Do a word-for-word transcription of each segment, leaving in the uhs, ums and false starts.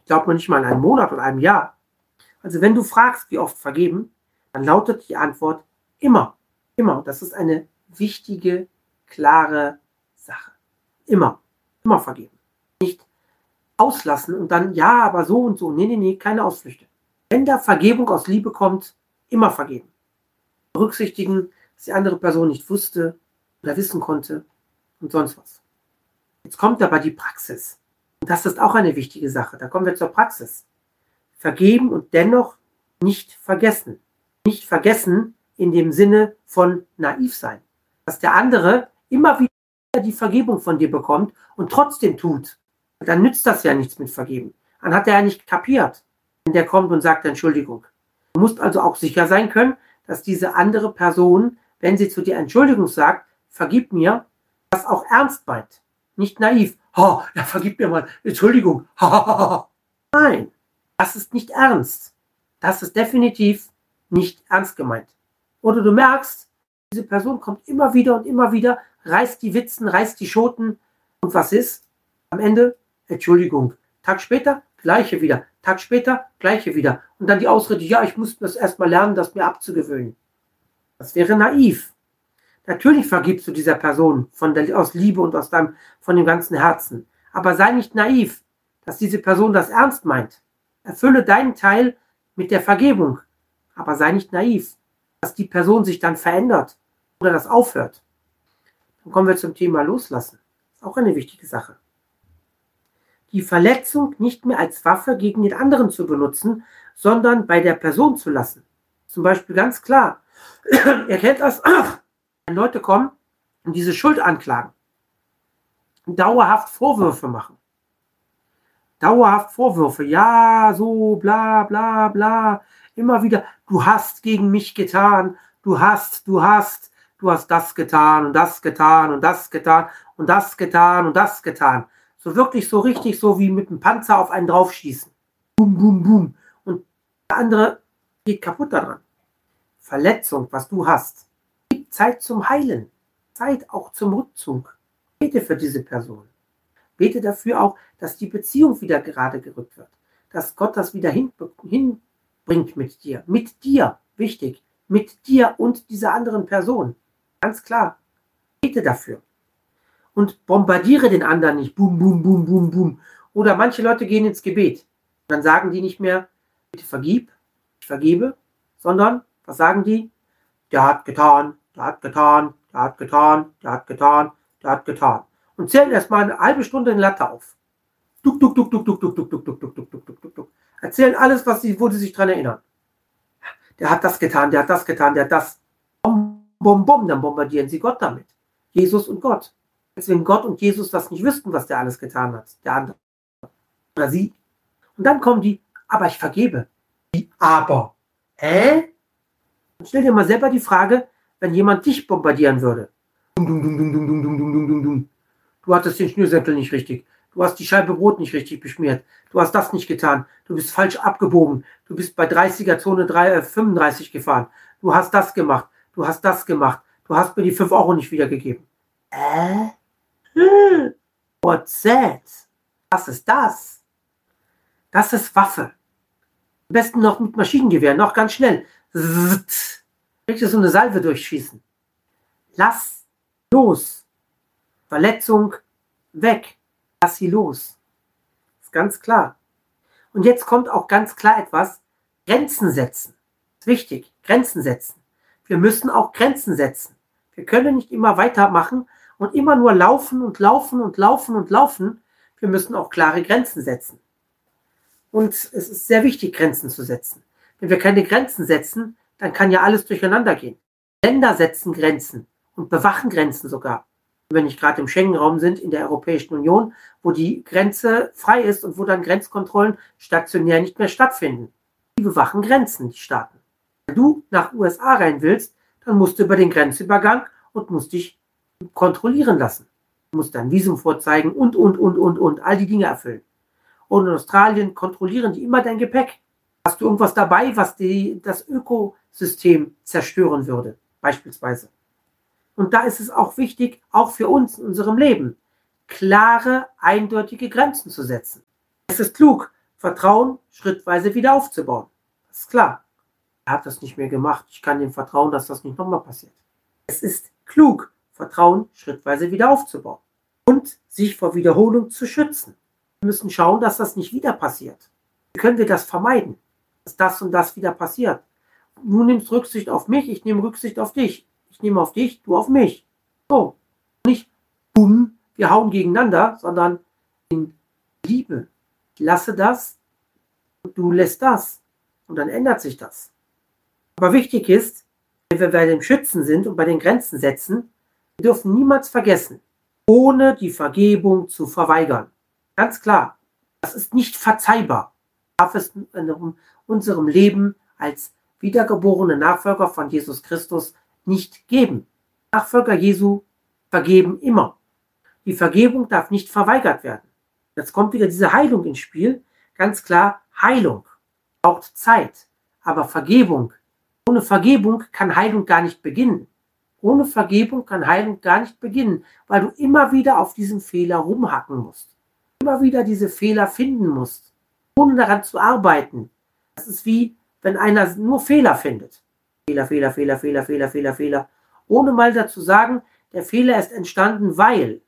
Glaubt man nicht mal in einem Monat oder einem Jahr. Also wenn du fragst, wie oft vergeben, dann lautet die Antwort immer. Immer. Das ist eine wichtige, klare Sache. Immer. Immer vergeben. Nicht auslassen und dann, ja, aber so und so. Nee, nee, nee, keine Ausflüchte. Wenn da Vergebung aus Liebe kommt, immer vergeben. Berücksichtigen, dass die andere Person nicht wusste oder wissen konnte und sonst was. Jetzt kommt aber die Praxis. Und das ist auch eine wichtige Sache. Da kommen wir zur Praxis. Vergeben und dennoch nicht vergessen. Nicht vergessen in dem Sinne von naiv sein. Dass der andere immer wieder die Vergebung von dir bekommt und trotzdem tut. Dann nützt das ja nichts mit Vergeben. Dann hat er ja nicht kapiert, wenn der kommt und sagt Entschuldigung. Du musst also auch sicher sein können, dass diese andere Person, wenn sie zu dir Entschuldigung sagt, vergib mir, das auch ernst meint. Nicht naiv. Oh, ja, vergib mir mal, Entschuldigung. Nein, das ist nicht ernst. Das ist definitiv nicht ernst gemeint. Oder du merkst, diese Person kommt immer wieder und immer wieder, reißt die Witzen, reißt die Schoten. Und was ist? Am Ende, Entschuldigung. Tag später, gleiche wieder. Tag später, gleiche wieder. Und dann die Ausrede, ja, ich muss das erstmal lernen, das mir abzugewöhnen. Das wäre naiv. Natürlich vergibst du dieser Person von der, aus Liebe und aus deinem, von dem ganzen Herzen. Aber sei nicht naiv, dass diese Person das ernst meint. Erfülle deinen Teil mit der Vergebung. Aber sei nicht naiv, dass die Person sich dann verändert oder das aufhört. Dann kommen wir zum Thema Loslassen. Das ist auch eine wichtige Sache. Die Verletzung nicht mehr als Waffe gegen den anderen zu benutzen, sondern bei der Person zu lassen. Zum Beispiel ganz klar, ihr kennt das, wenn Leute kommen und diese Schuld anklagen, dauerhaft Vorwürfe machen. Dauerhaft Vorwürfe, ja, so, bla, bla, bla, immer wieder, du hast gegen mich getan, du hast, du hast, du hast das getan und das getan und das getan und das getan und das getan. So wirklich so richtig, so wie mit einem Panzer auf einen draufschießen. Bum, bum, bum. Und der andere geht kaputt daran. Verletzung, was du hast. Gib Zeit zum Heilen. Zeit auch zum Rückzug. Bete für diese Person. Bete dafür auch, dass die Beziehung wieder gerade gerückt wird. Dass Gott das wieder hin, hinbringt mit dir. Mit dir, wichtig. Mit dir und dieser anderen Person. Ganz klar. Bete dafür. Und bombardiere den anderen nicht. Bum, bum, bum, bum, bum. Oder manche Leute gehen ins Gebet. Und dann sagen die nicht mehr, bitte vergib, ich vergebe, sondern, was sagen die? Der hat getan, der hat getan, der hat getan, der hat getan, der hat getan. Und zählen erstmal eine halbe Stunde eine Latte auf. Duck, duck, duck, duck, duck, duck, duck, duck, duck, duck, duck, duck, duck, duck. Erzählen alles, was sie, wo sie sich dran erinnern. Der hat das getan, der hat das getan, der hat das. Bom, bom, bom, dann bombardieren sie Gott damit. Jesus und Gott. Als wenn Gott und Jesus das nicht wüssten, was der alles getan hat. Der andere. Oder sie. Und dann kommen die, aber ich vergebe. Die aber. Hä? Und stell dir mal selber die Frage, wenn jemand dich bombardieren würde. Dum, dum, dum, dum, dum, dum, dum, dum, dum, dum. Du hattest den Schnürsenkel nicht richtig. Du hast die Scheibe Brot nicht richtig beschmiert. Du hast das nicht getan. Du bist falsch abgebogen. Du bist bei dreißiger Zone fünfunddreißig gefahren. Du hast das gemacht. Du hast das gemacht. Du hast mir die fünf Euro nicht wiedergegeben. Äh? Hm. What's that? Was ist das? Das ist Waffe. Am besten noch mit Maschinengewehr. Noch ganz schnell. Zzzt. Richtig so eine Salve durchschießen. Lass los. Verletzung weg. Lass sie los. Ist ganz klar. Und jetzt kommt auch ganz klar etwas. Grenzen setzen. Ist wichtig. Grenzen setzen. Wir müssen auch Grenzen setzen. Wir können nicht immer weitermachen und immer nur laufen und laufen und laufen und laufen. Wir müssen auch klare Grenzen setzen. Und es ist sehr wichtig, Grenzen zu setzen. Wenn wir keine Grenzen setzen, dann kann ja alles durcheinander gehen. Länder setzen Grenzen und bewachen Grenzen sogar. Wenn wir nicht gerade im Schengen-Raum sind, in der Europäischen Union, wo die Grenze frei ist und wo dann Grenzkontrollen stationär nicht mehr stattfinden. Die bewachen Grenzen, die Staaten. Wenn du nach U S A rein willst, dann musst du über den Grenzübergang und musst dich kontrollieren lassen. Du musst dein Visum vorzeigen und, und, und, und, und, all die Dinge erfüllen. Und in Australien kontrollieren die immer dein Gepäck. Hast du irgendwas dabei, was die, das Ökosystem zerstören würde, beispielsweise. Und da ist es auch wichtig, auch für uns in unserem Leben, klare, eindeutige Grenzen zu setzen. Es ist klug, Vertrauen schrittweise wieder aufzubauen. Das ist klar. Er hat das nicht mehr gemacht. Ich kann ihm vertrauen, dass das nicht nochmal passiert. Es ist klug, Vertrauen schrittweise wieder aufzubauen und sich vor Wiederholung zu schützen. Wir müssen schauen, dass das nicht wieder passiert. Wie können wir das vermeiden, dass das und das wieder passiert? Du nimmst Rücksicht auf mich, ich nehme Rücksicht auf dich. Ich nehme auf dich, du auf mich. So, nicht bumm, wir hauen gegeneinander, sondern in Liebe. Ich lasse das und du lässt das. Und dann ändert sich das. Aber wichtig ist, wenn wir bei dem Schützen sind und bei den Grenzen setzen, wir dürfen niemals vergessen, ohne die Vergebung zu verweigern. Ganz klar, das ist nicht verzeihbar. Darf es in unserem Leben als wiedergeborene Nachfolger von Jesus Christus nicht geben. Nachfolger Jesu vergeben immer. Die Vergebung darf nicht verweigert werden. Jetzt kommt wieder diese Heilung ins Spiel. Ganz klar, Heilung braucht Zeit. Aber Vergebung, ohne Vergebung kann Heilung gar nicht beginnen. Ohne Vergebung kann Heilung gar nicht beginnen, weil du immer wieder auf diesem Fehler rumhacken musst. Immer wieder diese Fehler finden musst, ohne daran zu arbeiten. Das ist wie, wenn einer nur Fehler findet. Fehler, Fehler, Fehler, Fehler, Fehler, Fehler, Fehler. Ohne mal dazu sagen, der Fehler ist entstanden, weil,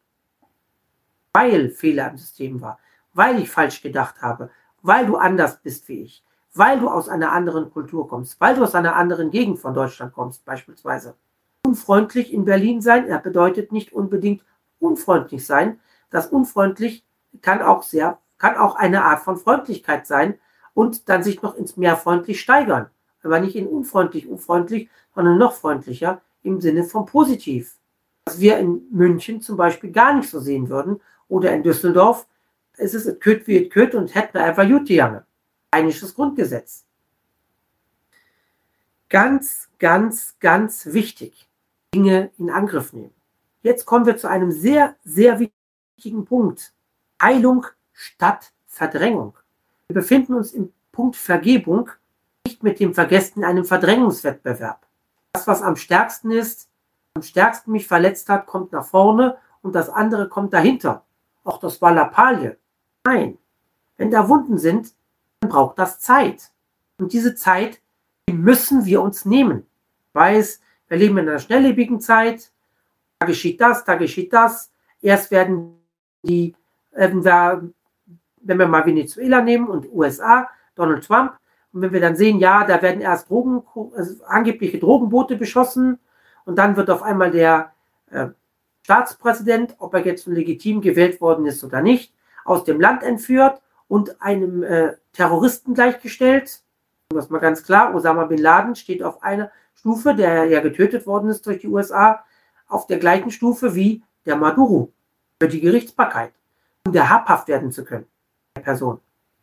weil Fehler im System war, weil ich falsch gedacht habe, weil du anders bist wie ich, weil du aus einer anderen Kultur kommst, weil du aus einer anderen Gegend von Deutschland kommst, beispielsweise. Unfreundlich in Berlin sein, er bedeutet nicht unbedingt unfreundlich sein. Das unfreundlich kann auch sehr, kann auch eine Art von Freundlichkeit sein und dann sich noch ins mehr freundlich steigern. Aber nicht in unfreundlich, unfreundlich, sondern noch freundlicher im Sinne von positiv. Was wir in München zum Beispiel gar nicht so sehen würden oder in Düsseldorf, ist es et köt wie et köt und hätten wir einfach Jute jange. Rheinisches Grundgesetz. Ganz, ganz, ganz wichtig. Dinge in Angriff nehmen. Jetzt kommen wir zu einem sehr, sehr wichtigen Punkt. Heilung statt Verdrängung. Wir befinden uns im Punkt Vergebung, nicht mit dem Vergessen in einem Verdrängungswettbewerb. Das, was am stärksten ist, am stärksten mich verletzt hat, kommt nach vorne und das andere kommt dahinter. Auch das war Lappalie. Nein, wenn da Wunden sind, dann braucht das Zeit. Und diese Zeit, die müssen wir uns nehmen. Ich weiß, wir leben in einer schnelllebigen Zeit, da geschieht das, da geschieht das. Erst werden die, wenn wir, wenn wir mal Venezuela nehmen und U S A, Donald Trump, und wenn wir dann sehen, ja, da werden erst Drogen, also angebliche Drogenboote beschossen und dann wird auf einmal der äh, Staatspräsident, ob er jetzt legitim gewählt worden ist oder nicht, aus dem Land entführt und einem äh, Terroristen gleichgestellt. Und das ist mal ganz klar, Osama Bin Laden steht auf einer Stufe, der ja getötet worden ist durch die U S A, auf der gleichen Stufe wie der Maduro für die Gerichtsbarkeit, um der habhaft werden zu können, der Person.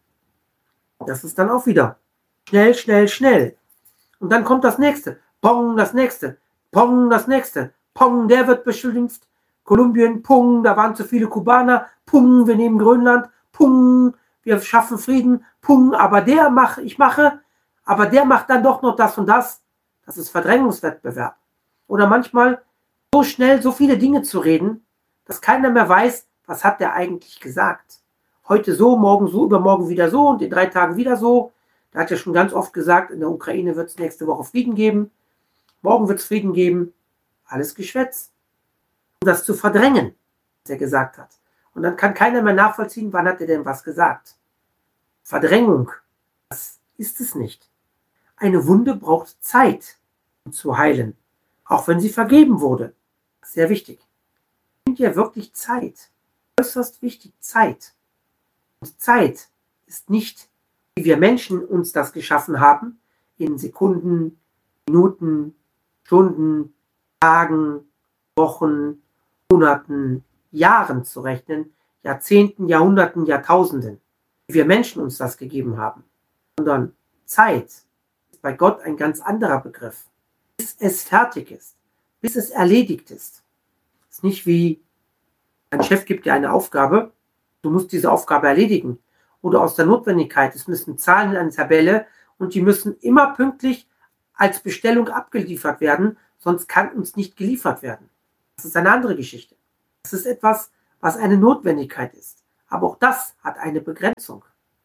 Das ist dann auch wieder schnell, schnell, schnell. Und dann kommt das nächste. Pong, das nächste. Pong, das nächste. Pong, der wird beschimpft. Kolumbien, Pong, da waren zu viele Kubaner. Pong, wir nehmen Grönland. Pong, wir schaffen Frieden. Pong, aber der macht, ich mache, aber der macht dann doch noch das und das. Das ist Verdrängungswettbewerb. Oder manchmal so schnell so viele Dinge zu reden, dass keiner mehr weiß, was hat der eigentlich gesagt. Heute so, morgen so, übermorgen wieder so und in drei Tagen wieder so. Der hat ja schon ganz oft gesagt, in der Ukraine wird es nächste Woche Frieden geben. Morgen wird es Frieden geben. Alles Geschwätz. Um das zu verdrängen, was er gesagt hat. Und dann kann keiner mehr nachvollziehen, wann hat er denn was gesagt. Verdrängung, das ist es nicht. Eine Wunde braucht Zeit, um zu heilen, auch wenn sie vergeben wurde. Sehr wichtig. Nimmt ja wirklich Zeit. Äußerst wichtig, Zeit. Und Zeit ist nicht, wie wir Menschen uns das geschaffen haben, in Sekunden, Minuten, Stunden, Tagen, Wochen, Monaten, Jahren zu rechnen, Jahrzehnten, Jahrhunderten, Jahrtausenden, wie wir Menschen uns das gegeben haben, sondern Zeit ist bei Gott ein ganz anderer Begriff. Bis es fertig ist, bis es erledigt ist. Es ist nicht wie ein Chef gibt dir eine Aufgabe, du musst diese Aufgabe erledigen. Oder aus der Notwendigkeit, es müssen Zahlen in eine Tabelle und die müssen immer pünktlich als Bestellung abgeliefert werden, sonst kann uns nicht geliefert werden. Das ist eine andere Geschichte. Das ist etwas, was eine Notwendigkeit ist. Aber auch das hat eine Begrenzung.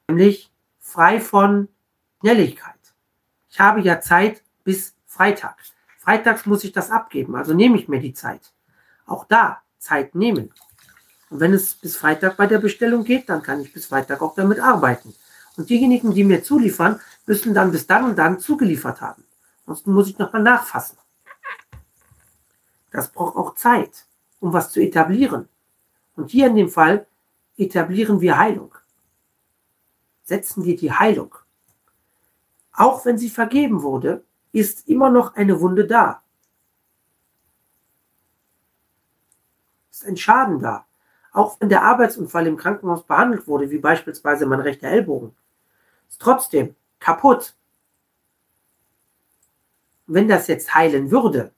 nämlich frei von Schnelligkeit. Ich habe ja Zeit bis Freitag. Freitags muss ich das abgeben, also nehme ich mir die Zeit. Auch da Zeit nehmen. Und wenn es bis Freitag bei der Bestellung geht, dann kann ich bis Freitag auch damit arbeiten. Und diejenigen, die mir zuliefern, müssen dann bis dann und dann zugeliefert haben. Ansonsten muss ich nochmal nachfassen. Das braucht auch Zeit, um was zu etablieren. Und hier in dem Fall etablieren wir Heilung. Setzen wir die Heilung. Auch wenn sie vergeben wurde, ist immer noch eine Wunde da. Ist ein Schaden da. Auch wenn der Arbeitsunfall im Krankenhaus behandelt wurde, wie beispielsweise mein rechter Ellbogen, ist trotzdem kaputt. Und wenn das jetzt heilen würde,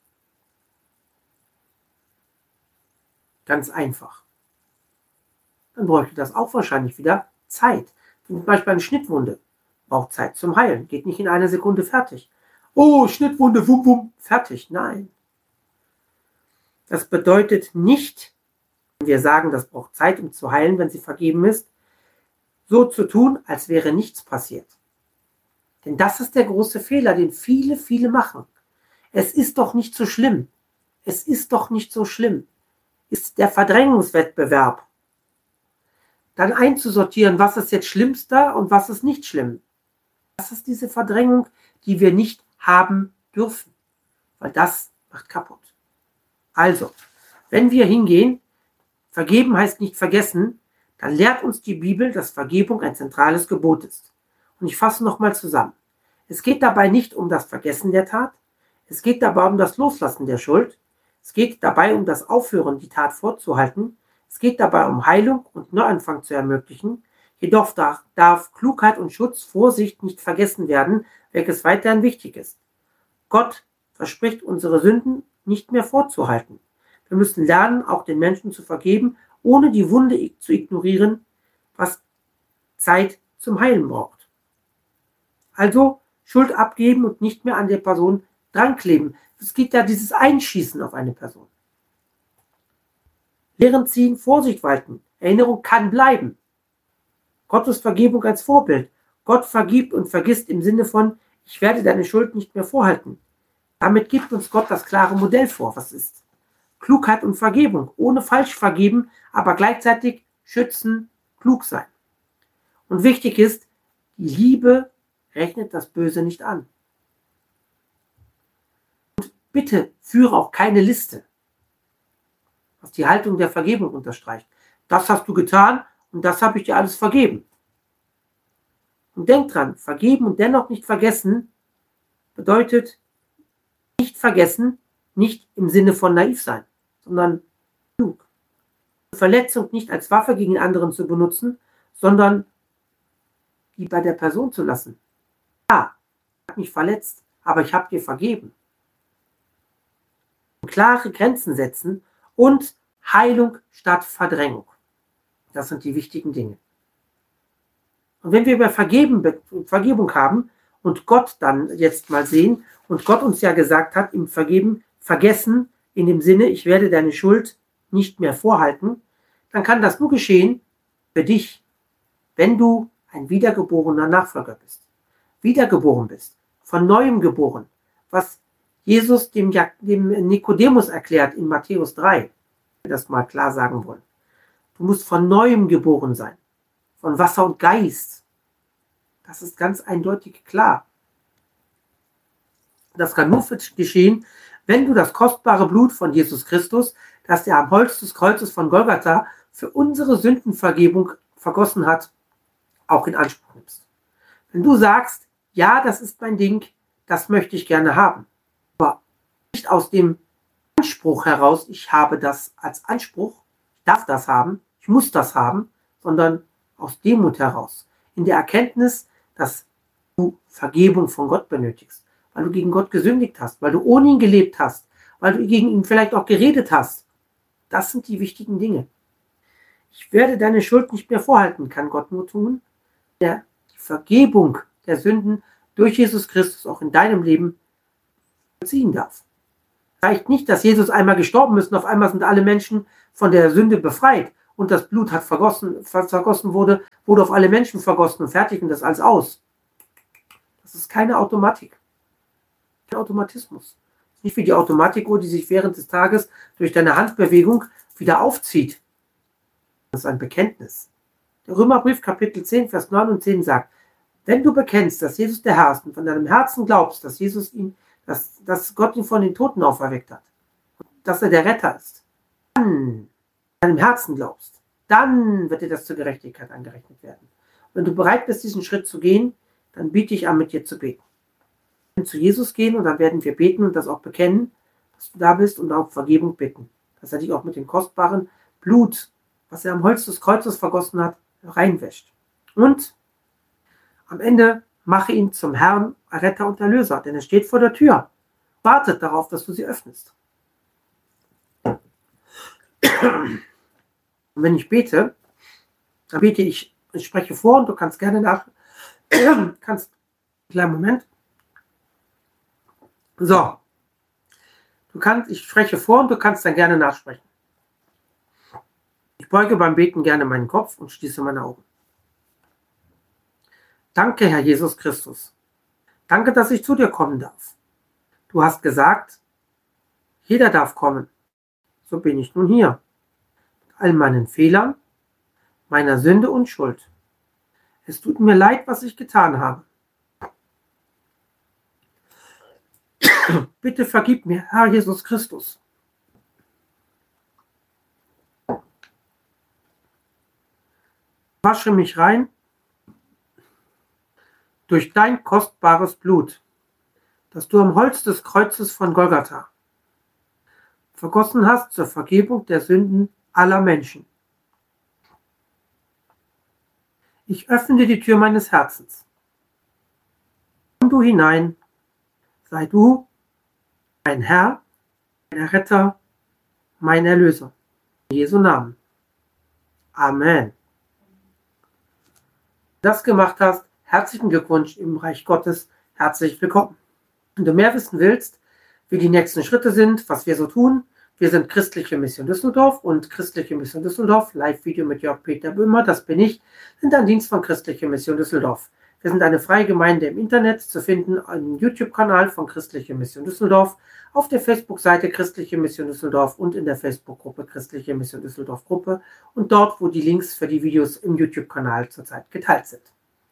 ganz einfach, dann bräuchte das auch wahrscheinlich wieder Zeit. Zum Beispiel eine Schnittwunde braucht Zeit zum Heilen, geht nicht in einer Sekunde fertig. Oh, Schnittwunde, wum, wum, fertig. Nein. Das bedeutet nicht, wenn wir sagen, das braucht Zeit, um zu heilen, wenn sie vergeben ist, so zu tun, als wäre nichts passiert. Denn das ist der große Fehler, den viele, viele machen. Es ist doch nicht so schlimm. Es ist doch nicht so schlimm. Ist der Verdrängungswettbewerb. Dann einzusortieren, was ist jetzt schlimmster und was ist nicht schlimm. Das ist diese Verdrängung, die wir nicht haben dürfen. Weil das macht kaputt. Also, wenn wir hingehen, vergeben heißt nicht vergessen, dann lehrt uns die Bibel, dass Vergebung ein zentrales Gebot ist. Und ich fasse nochmal zusammen. Es geht dabei nicht um das Vergessen der Tat. Es geht dabei um das Loslassen der Schuld. Es geht dabei um das Aufhören, die Tat vorzuhalten. Es geht dabei um Heilung und Neuanfang zu ermöglichen. Jedoch darf, darf Klugheit und Schutz, Vorsicht nicht vergessen werden, welches weiterhin wichtig ist. Gott verspricht, unsere Sünden nicht mehr vorzuhalten. Wir müssen lernen, auch den Menschen zu vergeben, ohne die Wunde zu ignorieren, was Zeit zum Heilen braucht. Also Schuld abgeben und nicht mehr an der Person drankleben. Es geht ja dieses Einschießen auf eine Person. Lehren ziehen, Vorsicht walten. Erinnerung kann bleiben. Gottes Vergebung als Vorbild. Gott vergibt und vergisst im Sinne von, ich werde deine Schuld nicht mehr vorhalten. Damit gibt uns Gott das klare Modell vor, was ist. Klugheit und Vergebung, ohne falsch vergeben, aber gleichzeitig schützen, klug sein. Und wichtig ist, die Liebe rechnet das Böse nicht an. Und bitte führe auch keine Liste, was die Haltung der Vergebung unterstreicht. Das hast du getan und das habe ich dir alles vergeben. Und denk dran, vergeben und dennoch nicht vergessen bedeutet nicht vergessen, nicht im Sinne von naiv sein, sondern klug. Verletzung nicht als Waffe gegen anderen zu benutzen, sondern die bei der Person zu lassen. Ja, ich habe mich verletzt, aber ich habe dir vergeben. Klare Grenzen setzen und Heilung statt Verdrängung. Das sind die wichtigen Dinge. Und wenn wir über Vergeben, Vergebung haben und Gott dann jetzt mal sehen und Gott uns ja gesagt hat, im Vergeben, vergessen, in dem Sinne, ich werde deine Schuld nicht mehr vorhalten, dann kann das nur geschehen für dich, wenn du ein wiedergeborener Nachfolger bist. Wiedergeboren bist, von Neuem geboren, was Jesus dem, dem Nikodemus erklärt in Matthäus drei, wenn wir das mal klar sagen wollen. Du musst von Neuem geboren sein, von Wasser und Geist. Das ist ganz eindeutig klar. Das kann nur geschehen, wenn du das kostbare Blut von Jesus Christus, das er am Holz des Kreuzes von Golgatha für unsere Sündenvergebung vergossen hat, auch in Anspruch nimmst. Wenn du sagst, ja, das ist mein Ding, das möchte ich gerne haben, aber nicht aus dem Anspruch heraus, ich habe das als Anspruch, ich darf das haben, ich muss das haben, sondern aus Demut heraus, in der Erkenntnis, dass du Vergebung von Gott benötigst, weil du gegen Gott gesündigt hast, weil du ohne ihn gelebt hast, weil du gegen ihn vielleicht auch geredet hast. Das sind die wichtigen Dinge. Ich werde deine Schuld nicht mehr vorhalten, kann Gott nur tun, der die Vergebung der Sünden durch Jesus Christus auch in deinem Leben vollziehen darf. Das reicht nicht, dass Jesus einmal gestorben ist und auf einmal sind alle Menschen von der Sünde befreit und das Blut hat vergossen, ver vergossen wurde, wurde auf alle Menschen vergossen und fertig und das ist alles aus. Das ist keine Automatik. Kein Automatismus. Nicht wie die Automatikuhr, die sich während des Tages durch deine Handbewegung wieder aufzieht. Das ist ein Bekenntnis. Der Römerbrief Kapitel zehn, Vers neun und zehn sagt, wenn du bekennst, dass Jesus der Herr ist und von deinem Herzen glaubst, dass Jesus ihn, dass, dass Gott ihn von den Toten auferweckt hat, dass er der Retter ist, dann deinem Herzen glaubst, dann wird dir das zur Gerechtigkeit angerechnet werden. Und wenn du bereit bist, diesen Schritt zu gehen, dann biete ich an, mit dir zu beten. Wir werden zu Jesus gehen und dann werden wir beten und das auch bekennen, dass du da bist und auch Vergebung bitten. Dass er dich auch mit dem kostbaren Blut, was er am Holz des Kreuzes vergossen hat, reinwäscht. Und am Ende mache ihn zum Herrn, Retter und Erlöser, denn er steht vor der Tür, wartet darauf, dass du sie öffnest. Und wenn ich bete, dann bete ich, ich spreche vor und du kannst gerne nach, kannst, kleinen Moment. So, du kannst, ich spreche vor und du kannst dann gerne nachsprechen. Ich beuge beim Beten gerne meinen Kopf und schließe meine Augen. Danke, Herr Jesus Christus. Danke, dass ich zu dir kommen darf. Du hast gesagt, jeder darf kommen. So bin ich nun hier. Mit all meinen Fehlern, meiner Sünde und Schuld. Es tut mir leid, was ich getan habe. Bitte vergib mir, Herr Jesus Christus. Wasche mich rein durch dein kostbares Blut, das du am Holz des Kreuzes von Golgatha vergossen hast zur Vergebung der Sünden aller Menschen. Ich öffne dir die Tür meines Herzens. Komm du hinein, sei du mein Herr, mein Retter, mein Erlöser. In Jesu Namen. Amen. Wenn du das gemacht hast, herzlichen Glückwunsch im Reich Gottes. Herzlich willkommen. Wenn du mehr wissen willst, wie die nächsten Schritte sind, was wir so tun, wir sind Christliche Mission Düsseldorf und Christliche Mission Düsseldorf, Live-Video mit Jörg Peter Böhmer, das bin ich, sind ein Dienst von Christliche Mission Düsseldorf. Wir sind eine freie Gemeinde im Internet, zu finden im YouTube-Kanal von Christliche Mission Düsseldorf, auf der Facebook-Seite Christliche Mission Düsseldorf und in der Facebook-Gruppe Christliche Mission Düsseldorf Gruppe und dort, wo die Links für die Videos im YouTube-Kanal zurzeit geteilt sind.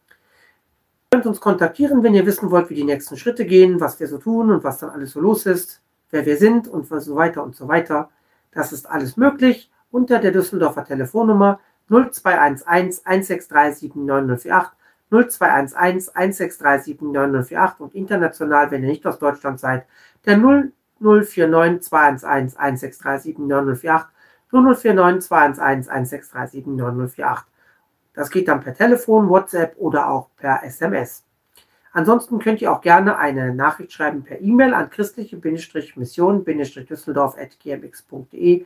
Ihr könnt uns kontaktieren, wenn ihr wissen wollt, wie die nächsten Schritte gehen, was wir so tun und was dann alles so los ist, wer wir sind und so weiter und so weiter. Das ist alles möglich unter der Düsseldorfer Telefonnummer null zwei eins eins, eins sechs drei sieben neun null vier acht, null zwei eins eins, eins sechs drei sieben neun null vier acht und international, wenn ihr nicht aus Deutschland seid, der null null vier neun zwei eins eins, eins sechs drei sieben neun null vier acht, null null vier neun zwei eins eins, eins sechs drei sieben neun null vier acht. Das geht dann per Telefon, WhatsApp oder auch per S M S. Ansonsten könnt ihr auch gerne eine Nachricht schreiben per E-Mail an christliche-mission-düsseldorf at gmx punkt de,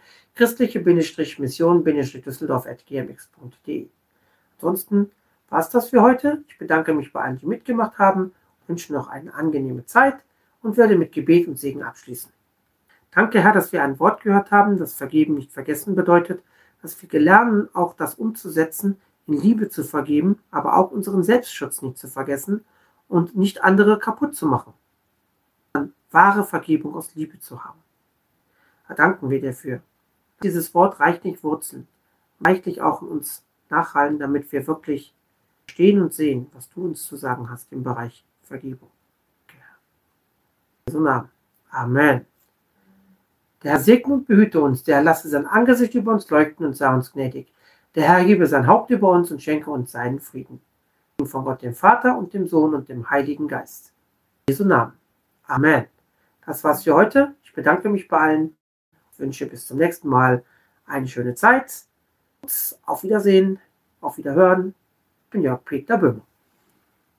christliche-mission-düsseldorf at gmx punkt de. Ansonsten war es das für heute. Ich bedanke mich bei allen, die mitgemacht haben, wünsche noch eine angenehme Zeit und werde mit Gebet und Segen abschließen. Danke, Herr, dass wir ein Wort gehört haben, das Vergeben nicht vergessen bedeutet, dass wir lernen, auch das umzusetzen, in Liebe zu vergeben, aber auch unseren Selbstschutz nicht zu vergessen und nicht andere kaputt zu machen. Dann wahre Vergebung aus Liebe zu haben. Da danken wir dafür. Dieses Wort reichlich wurzeln, reichlich auch in uns nachhalten, damit wir wirklich stehen und sehen, was du uns zu sagen hast im Bereich Vergebung. In Jesu Namen. Amen. Der Herr segne und behüte uns, der Herr lasse sein Angesicht über uns leuchten und sei uns gnädig. Der Herr gebe sein Haupt über uns und schenke uns seinen Frieden. Von Gott dem Vater und dem Sohn und dem Heiligen Geist. In Jesu Namen. Amen. Das war's für heute. Ich bedanke mich bei allen. Ich wünsche bis zum nächsten Mal eine schöne Zeit. Auf Wiedersehen, auf Wiederhören. Ich bin Jörg Peter Böhmer.